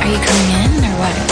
you coming in or what?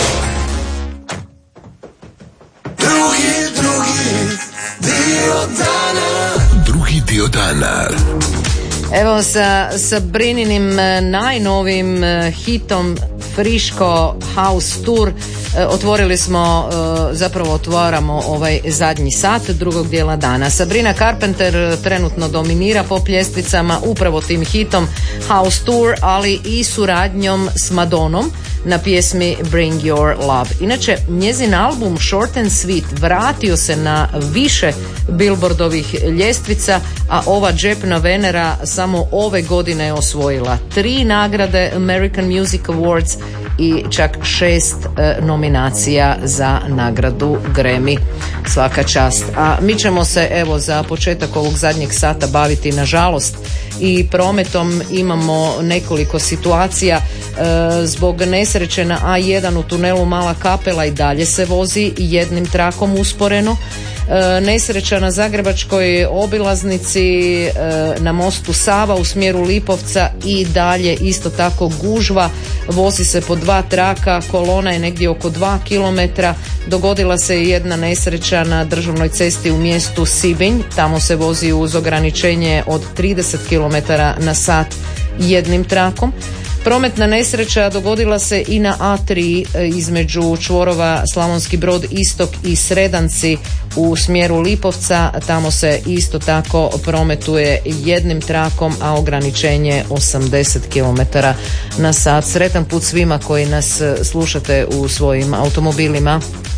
Drugi dio dana. Evo sa Sabrininim najnovim hitom Friško House Tour otvorili smo, zapravo otvaramo ovaj zadnji sat drugog dijela dana. Sabrina Carpenter trenutno dominira pop ljestvicama upravo tim hitom House Tour, ali i suradnjom s Madonom na pjesmi Bring Your Love. Inače, njezin album Short and Sweet vratio se na više Billboardovih ljestvica, a ova džepna Venera samo ove godine je osvojila 3 nagrade American Music Awards i čak 6 nominacija za nagradu Grammy. Svaka čast. A mi ćemo se evo za početak ovog zadnjeg sata baviti nažalost i prometom. Imamo nekoliko situacija zbog nesreće na A1 u tunelu Mala Kapela i dalje se vozi jednim trakom usporeno. Nesreća na Zagrebačkoj obilaznici na mostu Sava u smjeru Lipovca i dalje isto tako gužva, vozi se po 2 traka, kolona je negdje oko 2 km. Dogodila se i jedna nesreća na državnoj cesti u mjestu Sibinj, tamo se vozi uz ograničenje od 30 km na sat jednim trakom. Prometna nesreća dogodila se i na A3 između čvorova Slavonski Brod Istok i Sredanci u smjeru Lipovca, tamo se isto tako prometuje jednim trakom, a ograničenje 80 km na sat. Sretan put svima koji nas slušate u svojim automobilima.